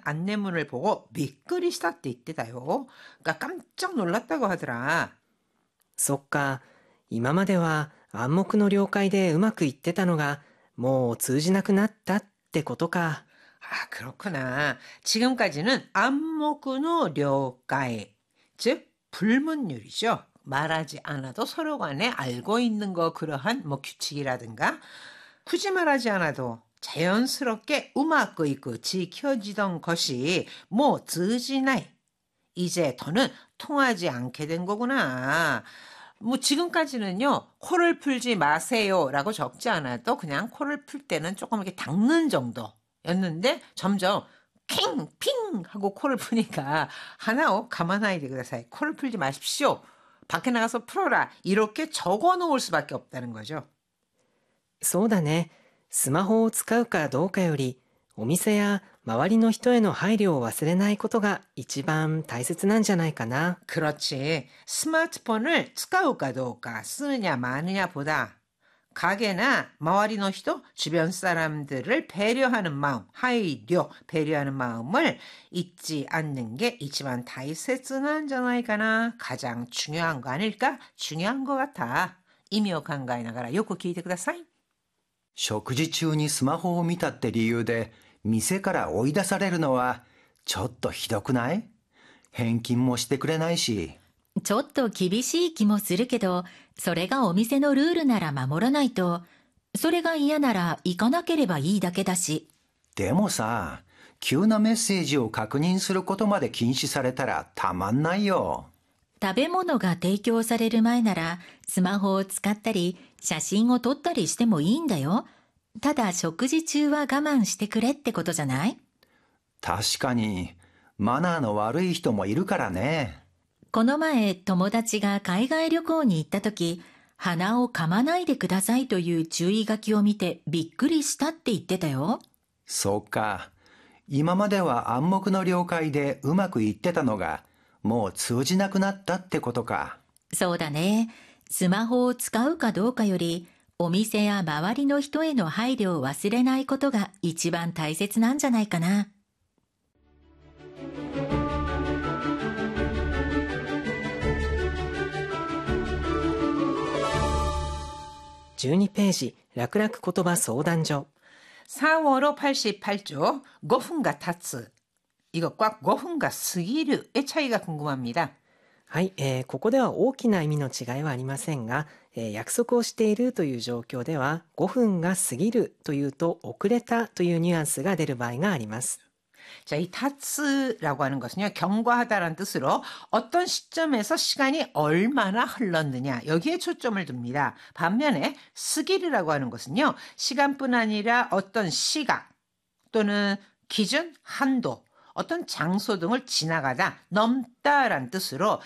안내문을 보고 미끄리したって言ってたよ. 그러니까 깜짝 놀랐다고 하더라. そっか、今までは暗黙の了解でうまくいってたのがもう通じなくなったってことか。 아, 그렇구나. 지금까지는暗黙の 了解, 즉 불문율이죠. 말하지 않아도 서로 간에 알고 있는 거 그러한 규칙이라든가 굳이 말하지 않아도 자연스럽게 우마끄이끄 지켜지던 것이 즈지나이. 이제 더는 통하지 않게 된 거구나. 지금까지는요, 코를 풀지 마세요 라고 적지 않아도 그냥 코를 풀 때는 조금 이렇게 닦는 정도였는데 점점 킹, 핑 하고 코를 푸니까 하나오 가만하이데 그다사이. 코를 풀지 마십시오. 밖에 나가서 풀어라. 이렇게 적어 놓을 수밖에 없다는 거죠. そうだね。スマホを使うかどうかより、お店や周りの人への配慮を忘れないことが一番大切なんじゃないかな。 그렇지. 스마트폰을 使うかどうか 쓰느냐 마느냐 보다 가게나 마와리노 히도 주변 사람들을 배려하는 마음, 하이려 배려하는 마음을 잊지 않는 게 이치만 다이세츠난 자나이까나. 가장 중요한 거 아닐까? 중요한 거 같아. 이미오考えながら よく聞いてください。 食事中にスマホを見たって理由で店から追い出されるのはちょっとひどくない？返金もしてくれないし。 ちょっと厳しい気もするけど、それがお店のルールなら守らないと、それが嫌なら行かなければいいだけだし。 でもさ、急なメッセージを確認することまで禁止されたらたまんないよ。 食べ物が提供される前なら、スマホを使ったり、写真を撮ったりしてもいいんだよ。ただ食事中は我慢してくれってことじゃない？ 確かに、マナーの悪い人もいるからね。 この前、友達が海外旅行に行った時、鼻を噛まないでくださいという注意書きを見てびっくりしたって言ってたよ。 そうか。今までは暗黙の了解でうまくいってたのが、もう通じなくなったってことか。 そうだね。スマホを使うかどうかより、お店や周りの人への配慮を忘れないことが一番大切なんじゃないかな。 12ページ、楽々言葉相談所。 4월호 88쪽, 5분가 타츠. 이것과 5분가 스기르의 차이가 궁금합니다. はい、ここでは大きな意味の違いはありませんが、約束をしているという状況では5分が過ぎるというと遅れたというニュアンスが出る場合があります。 자, 이 타츠라고 하는 것은요, 경과하다라는 뜻으로 어떤 시점에서 시간이 얼마나 흘렀느냐, 여기에 초점을 둡니다. 반면에 스기르라고 하는 것은요, 시간뿐 아니라 어떤 시각 또는 기준, 한도, 어떤 장소 등을 지나가다, 넘다라는 뜻으로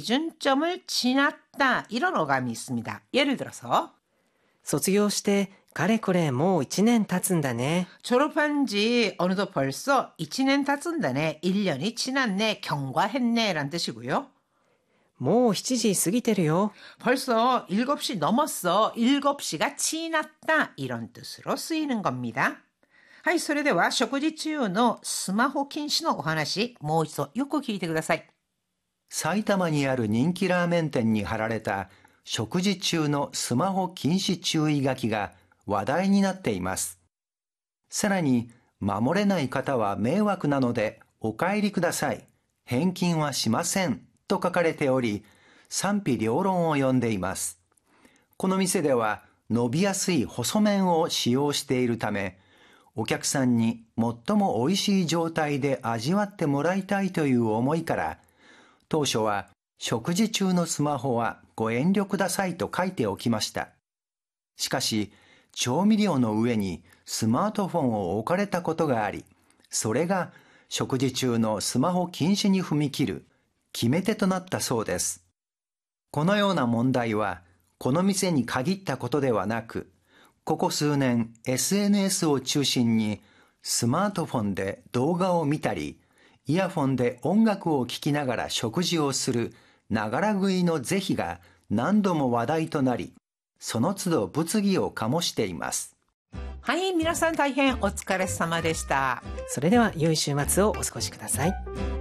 기준점을 지났다, 이런 어감이 있습니다. 예를 들어서 卒業してかれこれもう1年経つんだね. 졸업한 지 어느덧 벌써 1년経つんだね. 1년이 지났네, 경과했네 라는 뜻이고요. もう7時過ぎてるよ. 벌써 7시 넘었어. 7시가 지났다, 이런 뜻으로 쓰이는 겁니다. はい、それでは食事中のスマホ禁止のお話、もう一度よく聞いてください。 埼玉にある人気ラーメン店に貼られた食事中のスマホ禁止注意書きが話題になっています。さらに、守れない方は迷惑なのでお帰りください。返金はしません。と書かれており、賛否両論を呼んでいます。この店では伸びやすい細麺を使用しているため、お客さんに最も美味しい状態で味わってもらいたいという思いから、当初は食事中のスマホはご遠慮くださいと書いておきました。しかし、調味料の上にスマートフォンを置かれたことがあり、それが食事中のスマホ禁止に踏み切る決め手となったそうです。このような問題は、この店に限ったことではなく、ここ数年 SNS を中心にスマートフォンで動画を見たり、イヤフォンで音楽を聴きながら食事をするながら食いの是非が何度も話題となり、その都度物議を醸しています。 はい、皆さん大変お疲れ様でした。 それでは良い週末をお過ごしください。